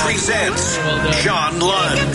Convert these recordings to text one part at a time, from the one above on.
presents John Lund.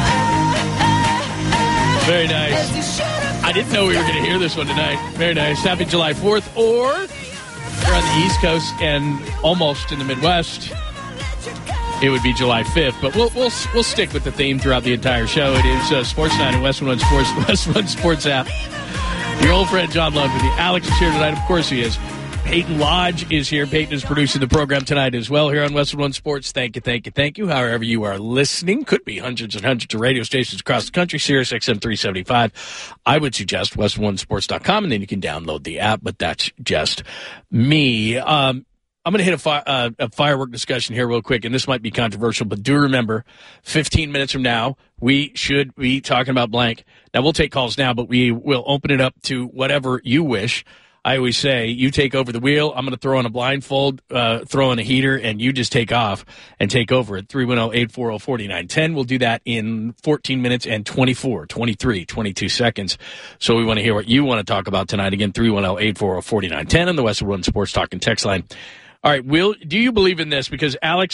Very nice. I didn't know we were going to hear this one tonight. Very nice. Happy July 4th. Or you're on the East Coast and almost in the Midwest, it would be July 5th. But we'll stick with the theme throughout the entire show. It is Sports Night in West One Sports, West One Sports app. Your old friend John Lund with you. Alex is here tonight. Of course he is. Peyton Lodge is here. Peyton is producing the program tonight as well here on Western One Sports. Thank you. However you are listening, could be hundreds and hundreds of radio stations across the country. Sirius XM 375. I would suggest western1sports.com, and then you can download the app, but that's just me. I'm going to hit a firework discussion here real quick, and this might be controversial, but do remember, 15 minutes from now, we should be talking about blank. Now, we'll take calls now, but we will open it up to whatever you wish. I always say, you take over the wheel, I'm going to throw on a blindfold, throw in a heater, and you just take off and take over at 310-840-4910. We'll do that in 14 minutes and 22 seconds. So we want to hear what you want to talk about tonight. Again, 310-840-4910 on the Western One Sports Talk and Text line. All right, do you believe in this? Because Alex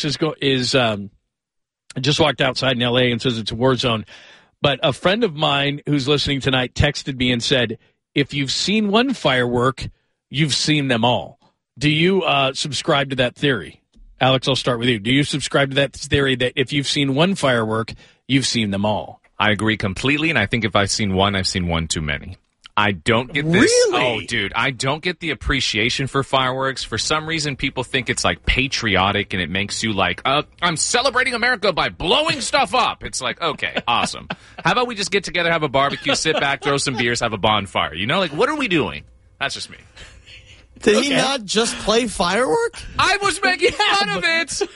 just walked outside in L.A. and says it's a war zone. But a friend of mine who's listening tonight texted me and said, if you've seen one firework, you've seen them all. Do you subscribe to that theory? Alex, I'll start with you. Do you subscribe to that theory that if you've seen one firework, you've seen them all? I agree completely, and I think if I've seen one too many. I don't get this. Really? Oh, dude, I don't get the appreciation for fireworks. For some reason, people think it's like patriotic and it makes you like, I'm celebrating America by blowing stuff up. It's like, okay, awesome. How about we just get together, have a barbecue, sit back, throw some beers, have a bonfire? You know, like, what are we doing? That's just me. Did he not just play firework? I was making fun of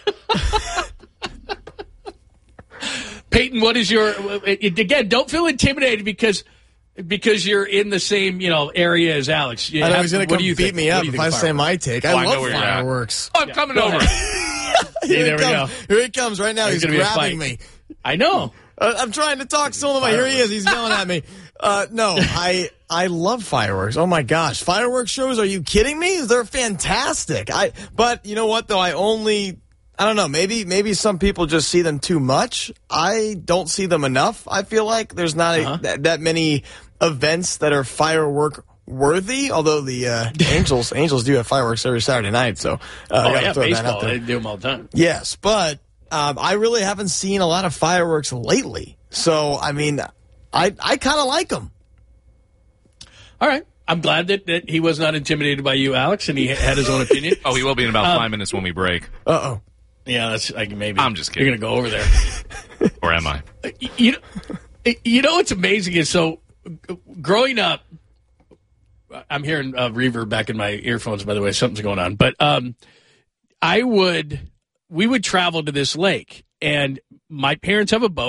it. Peyton, what is your, again, don't feel intimidated because you're in the same, area as Alex. I know he's going to come beat me up if I say my take. I love fireworks. Oh, I'm coming over. There we go. Here he comes right now. He's grabbing me. I know. I'm trying to talk to him. Here he is. He's yelling at me. No, I love fireworks. Oh, my gosh. Fireworks shows, are you kidding me? They're fantastic. But you know what, though? I don't know. Maybe some people just see them too much. I don't see them enough. I feel like there's not that many events that are firework worthy. Although the Angels do have fireworks every Saturday night. So baseball. They do them all the time. Yes, but I really haven't seen a lot of fireworks lately. So I mean, I kind of like them. All right. I'm glad that he was not intimidated by you, Alex, and he had his own opinion. Oh, he will be in about 5 minutes when we break. Uh-oh. Yeah, that's maybe. I'm just kidding. You're going to go over there. Or am I? You know what's amazing is, so growing up, I'm hearing reverb back in my earphones, by the way. Something's going on. But we would travel to this lake, and my parents have a boat.